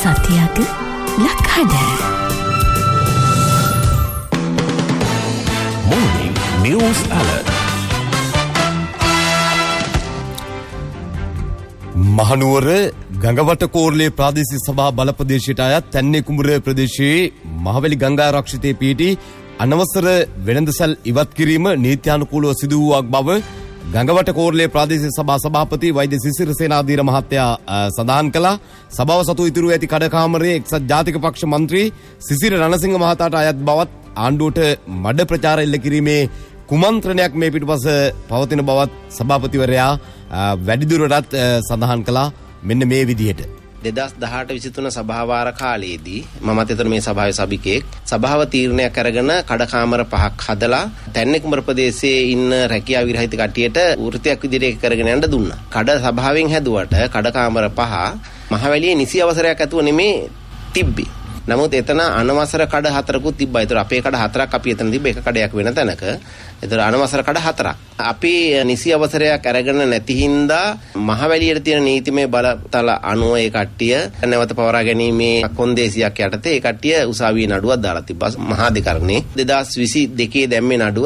සතියක ලක්හඩ Morning News Alert. Mahanuwara ගඟවට කෝරළේ ප්‍රාදේශීය සභා බල ප්‍රදේශයට අයත් තැන්නේ කුඹුර ප්‍රදේශයේ මහවැලි ගංගා ආරක්ෂිතයේ පිහිටි අනවසර වෙළඳසැල් ඉවත් කිරීම නීත්‍යානුකූලව සිදු වූවක් බව ගඟවට කෝරළේ ප්‍රාදේශීය සභා සභාපති වෛද්‍ය සිසිර සේනාධීර මහත්තයා සඳහන් කළා. සභාව සතු ඉතුරු ඇති කඩකාමරයේ එක්සත් ජාතික පක්ෂ මන්ත්‍රී සිසිර රණසිංහ මහතාට අයත් බවත් ආණ්ඩුවට මඩ ප්‍රචාර එල්ල කිරීමේ කුමන්ත්‍රණයක් මේ පිටුපස පවතින බවත් සභාපතිවරයා වැඩිදුරටත් සඳහන් කළා. මෙන්න මේ විදිහට 2018-23 සභාවාර කාලයේදී මමත් එතන මේ සභාවේ සභිකයෙක් සභාව තීරණයක් අරගෙන කඩකාමර 5ක් හදලා තැන්නේ කුඹුර ප්‍රදේශයේ ඉන්න රැකියා විරහිත කට්ටියට වෘත්තියක් විදිහට කරගෙන යන්න දුන්නා. කඩ සභාවෙන් හැදුවට කඩකාමර 5 මහවැලියේ නිසි අවසරයක් ඇතුව නෙමේ තිබ්බේ. නමුත් එතන අනවසර කඩ 4කුත් තිබ්බා. ඒතර අපේ කඩ 4ක් අපි එතන තිබ්බ එක කඩයක් වෙන තැනක. ඒතර අනවසර කඩ 4ක්. අපි නිසි අවසරයක් අරගෙන නැති හින්දා මහවැලියට තියෙන නීතිමය බලතල අනුව ඒ කට්ටිය නැවත පවරා ගැනීමේ කොන්දේසියක් යටතේ ඒ කට්ටිය උසාවියේ නඩුවක් දාලා තිබ්බා මහාධිකරණේ. 2022 දැම්මේ නඩුව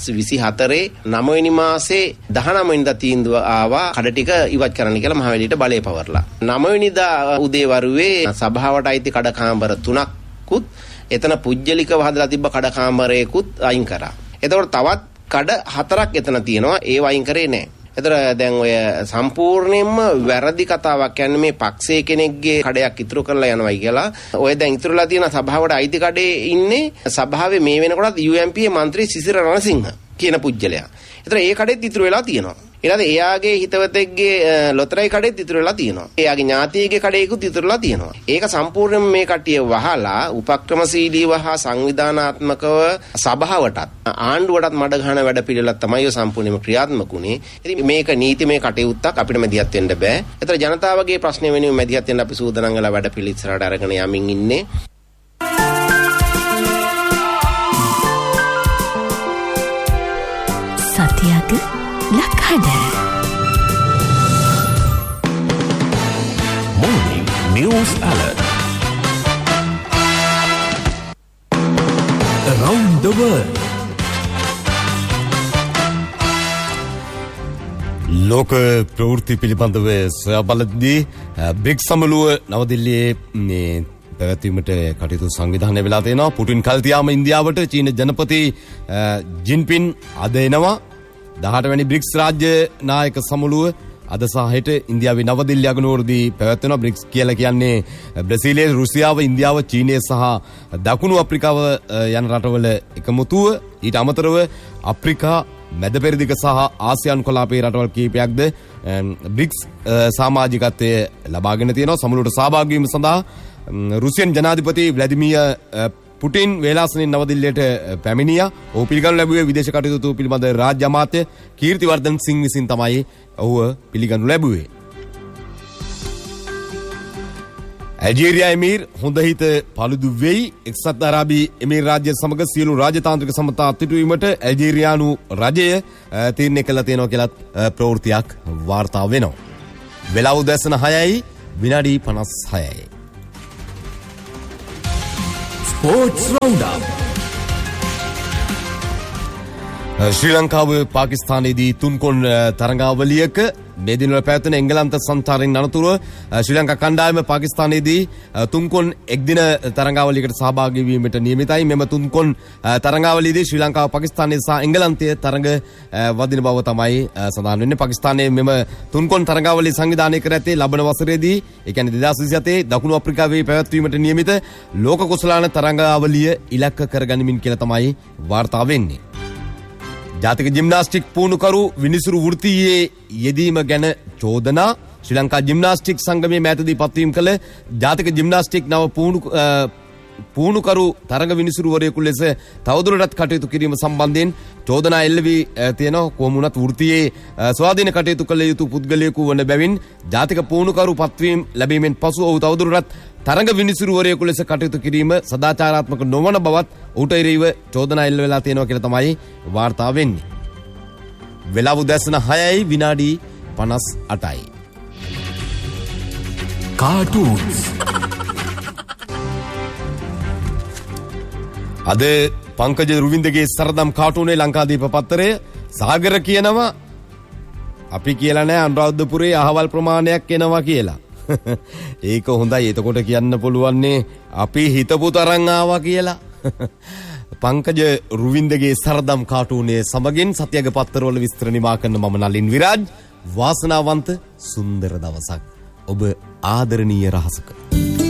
2024 9 වෙනි මාසේ 19 වෙනිදා තීන්දුව ආවා කඩ ටික ඉවත් කරන්න කියලා මහවැලියට බලය පවරලා. 9 වෙනිදා උදේ වරුවේ සභාවට අයිති කඩ කාමර 3කුත් එතන පුජ්‍යලිකව හදලා තිබ්බ කඩ කාමරයකුත් අයින් කරා. එතකොට තවත් කඩ 4ක් එතන තියෙනවා ඒ වයින් කරේ නැහැ. එතන දැන් ඔය සම්පූර්ණයෙන්ම වැරදි කතාවක් කියන්නේ මේ පක්ෂයේ කෙනෙක්ගේ කඩයක් ඉතුරු කරලා යනවායි කියලා. ඔය දැන් ඉතුරුලා තියෙන සභාවට අයිති කඩේ ඉන්නේ සභාවේ මේ වෙනකොටත් UMP මන්ත්‍රී සිසිර රණසිංහ කියන පුජ්‍යලයා. එතන ඒ කඩෙත් ඉතුරු වෙලා තියෙනවා. ඊළඟ එයාගේ හිතවතෙක්ගේ ලොතරැයි කඩෙත් ඉතුරු වෙලා තියෙනවා. එයාගේ ඥාතියෙක්ගේ කඩේකුත් ඉතුරුලා තියෙනවා. ඒක සම්පූර්ණයෙන්ම මේ කට්ටිය වහලා උපක්‍රමශීලීව හා සංවිධානාත්මකව සභාවටත් ආණ්ඩුවටත් මඩ ගහන වැඩ පිළිවෙලක් තමයි ඔය සම්පූර්ණයෙන්ම ක්‍රියාත්මක උනේ. ඉතින් මේක නීතිමය කටයුත්තක් අපිට මැදිහත් වෙන්න බෑ. ඒතර ජනතාවගේ ප්‍රශ්න වෙනුවෙන් මැදිහත් වෙන්න අපි සූදානම් වෙලා වැඩ පිළිවෙල ඉස්සරහට අරගෙන යමින් ඉන්නේ. සතියක ලක්හඩ Morning News Alert. Around the world. ලෝක ප්‍රවෘත්ති පිළිබඳව සොයා බලද්දී බ්‍රික්ස් සමුළුව නවදිල්ලියේ මේ පැවැත්වීමට කටයුතු සංවිධානය වෙලා තියෙනවා. පුටින් කල්තියාම ඉන්දියාවට චීන ජනපති ජින්පින් අද එනවා. 18 වැනි බ්‍රික්ස් රාජ්‍ය නායක සමුළුව අද සහ හෙට ඉන්දියාවේ නවදිල්ලි අගනුවරදී පැවැත්වෙනවා. බ්‍රික්ස් කියලා කියන්නේ බ්‍රසීලය, රුසියාව, ඉන්දියාව, චීනය සහ දකුණු අප්‍රිකාව යන රටවල එකමුතුව. ඊට අමතරව අප්‍රිකා, මැද පෙරදිග සහ ආසියානු කලාපයේ රටවල් කිහිපයක්ද බ්‍රික්ස් සමාජිකත්වය ලබාගෙන තියෙනවා. සමුළුවට සහභාගී වීම සඳහා රුසියන් ජනාධිපති ව්ලාදිමිර් පුටින් වේලාසනින් නවදිල්ලියට පැමිණියා. ඔහු පිළිගනු ලැබුවේ විදේශ කටයුතු පිළිබඳ රාජ්‍ය අමාත්‍ය කීර්තිවර්ධන් සිං විසින් තමයි ඔහුව පිළිගනු ලැබුවේ. ඇල්ජීරියා එමීර් හොඳ හිත paludu වෙයි. එක්සත් අරාබි එමීර් රාජ්‍ය සමග සියලු රාජතාන්ත්‍රික සමතා අත්හිටුවීමට ඇල්ජීරියානු රජය තීරණය කළා තියෙනවා කියලත් ප්‍රවෘත්තියක් වාර්තා වෙනවා. වෙලාව උදැසන 6යි විනාඩි 56යි. Sports Roundup. ශ්‍රී ලංකාව පාකිස්තානයේදී තුන්කොන් තරඟාවලියක මේ දිනවල පැවැත්වෙන එංගලන්ත සංචාරයෙන් අනතුරුව ශ්‍රී ලංකා කණ්ඩායම පාකිස්තානයේදී තුන්කොන් එක්දින තරඟාවලියකට සහභාගී වීමට නියමිතයි. මෙම තුන්කොන් තරඟාවලියේදී ශ්‍රී ලංකාව, පාකිස්තානය සහ එංගලන්තය තරඟ වදින බව තමයි සඳහන් වෙන්නේ. පාකිස්තානයේ මෙම තුන්කොන් තරඟාවලිය සංවිධානය කර ඇත්තේ ලබන වසරේදී, ඒ කියන්නේ 2027 දකුණු අප්‍රිකාවේ පැවැත්වීමට නියමිත ලෝක කුසලාන තරඟාවලිය ඉලක්ක කරගනිමින් කියලා තමයි වාර්තා වෙන්නේ. ජාතික ජිම්නාස්ටික් පුහුණුකරු විනිසුරු වෘත්තියේ යෙදීම ගැන චෝදනා. ශ්‍රී ලංකා ජිම්නාස්ටික් සංගමයේ මෑතදී පත්වීම් කළ ජාතික ජිම්නාස්ටික් නව පුහුණුකරු තරඟ විනිසුරුවරයෙකු ලෙස තවදුරටත් කටයුතු කිරීම සම්බන්ධයෙන් චෝදනා එල්ල වී තියෙනවා. කොහොම වුණත් වෘත්තියේ ස්වාධීන කටයුතු කළ යුතු පුද්ගලයෙකු වන බැවින් ජාතික පුහුණුකරු පත්වීම් ලැබීමෙන් පසු ඔහු තවදුරටත් තරඟ විනිසුරුවරයෙකු ලෙස කටයුතු කිරීම සදාචාරාත්මක නොවන බවත් ඌට එරෙහිව චෝදනා එල්ල වෙලා තියෙනවා කියලා තමයි වාර්තා වෙන්නේ. වෙලාව උදැසන 6යි විනාඩි 58යි. Cartoons. අද පංකජ රුවින්දගේ සරදම් කාටුනේ ලංකාදීප පත්තරය සාගර කියනවා අපි කියලා නෑ අනුරාධපුරේ අහවල් ප්‍රමාණයක් එනවා කියලා. ඒක හොඳයි. එතකොට කියන්න පුළුවන්නේ අපි හිතපු තරම් ආවා කියලා. පංකජ රුවින්දගේ සරදම් කාටුනේ සමගින් සත්‍යග පත්තරවල විස්තර නිමා කරන මම නලින් විරාජ්. වාසනාවන්ත සුන්දර දවසක් ඔබ ආදරණීය රහසක.